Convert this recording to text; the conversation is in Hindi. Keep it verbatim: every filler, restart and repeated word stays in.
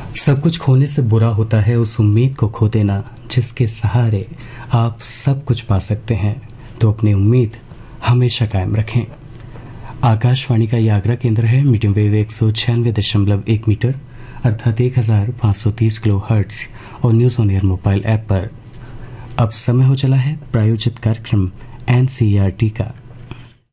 सब कुछ खोने से बुरा होता है उस उम्मीद को खो देना जिसके सहारे आप सब कुछ पा सकते हैं। तो अपनी उम्मीद हमेशा कायम रखें। आकाशवाणी का यह आगरा केंद्र है। मीडियम वेव एक सौ छियानवे दशमलव एक मीटर अर्थात एक हजार पाँच सौ तीस किलो हर्ट्ज और news on air mobile app पर। अब समय हो चला है प्रायोजित कार्यक्रम N C E R T का।